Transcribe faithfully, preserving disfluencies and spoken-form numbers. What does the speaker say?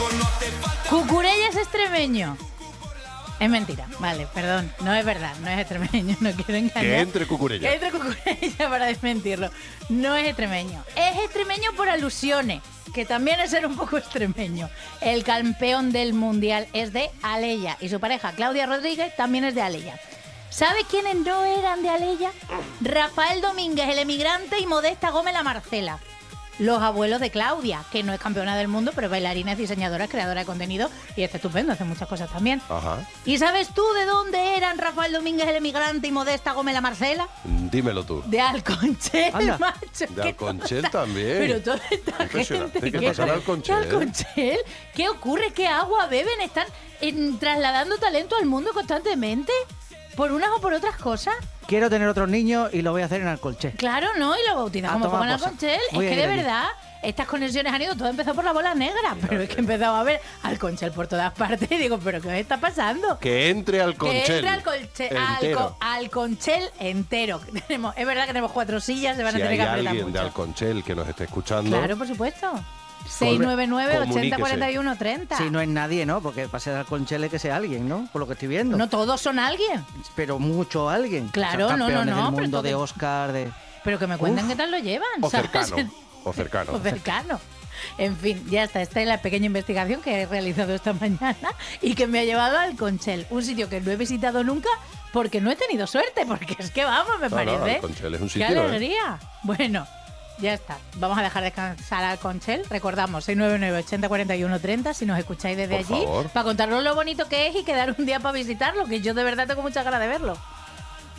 Cucurella es extremeño. Es mentira, vale, perdón, no es verdad, no es extremeño, no quiero engañar. Que entre Cucurella. Que entre Cucurella para desmentirlo. No es extremeño. Es extremeño por alusiones, que también es ser un poco extremeño. El campeón del mundial es de Alella y su pareja Claudia Rodríguez también es de Alella. ¿Sabes quiénes no eran de Alella? Rafael Domínguez, el emigrante, y Modesta Gómez, la Marcela. Los abuelos de Claudia, que no es campeona del mundo, pero es bailarina, es diseñadora, es creadora de contenido y es estupendo, hace muchas cosas también. Ajá. ¿Y sabes tú de dónde eran Rafael Domínguez, el emigrante, y Modesta Gómez, la Marcela? Dímelo tú. De Alconchel, Anda. macho. De ¿Qué Alconchel cosa? también. Pero toda esta Impresionante. gente... ¿Qué pasa en Alconchel? ¿Qué Alconchel? ¿Qué ocurre? ¿Qué agua beben? ¿Están en, trasladando talento al mundo constantemente? ¿Por unas o por otras cosas? Quiero tener otros niños y lo voy a hacer en Alcolche. Claro, ¿no? Y lo bautizamos A como tomar en por saco. Alconchel. Es Voy a que ir de allí. verdad... Estas conexiones han ido, todo empezó por la bola negra, pero es que he empezado a ver Alconchel por todas partes y digo, ¿pero qué os está pasando? Que entre Alconchel. Que entre Alconchel, entero. Alco- Alconchel entero. Tenemos, es verdad que tenemos cuatro sillas, se van Si a tener hay que apretar alguien mucho. de Alconchel que nos esté escuchando, Claro, por supuesto. seis nueve nueve, ochenta, cuarenta y uno, treinta. Si no es nadie, ¿no? Porque para ser Alconchel hay que ser alguien, ¿no? Por lo que estoy viendo. No todos son alguien. Pero mucho alguien. Claro, O sea, no, no, campeones no, del pero mundo, todo- de Oscar, de... Pero que me cuenten Uf. qué tal lo llevan. o ¿sabes? cercano. O cercano. O cercano. En fin, ya está. Esta es la pequeña investigación que he realizado esta mañana y que me ha llevado al Alconchel, un sitio que no he visitado nunca porque no he tenido suerte, porque es que vamos, me No, no, parece. Alconchel es un ¡Qué sitio, ¿eh? alegría! Bueno, ya está. Vamos a dejar descansar al Alconchel. Recordamos, seis nueve nueve, ochenta, cuarenta y uno, treinta, si nos escucháis desde Por allí, favor. para contarnos lo bonito que es y quedar un día para visitarlo, que yo de verdad tengo muchas ganas de verlo.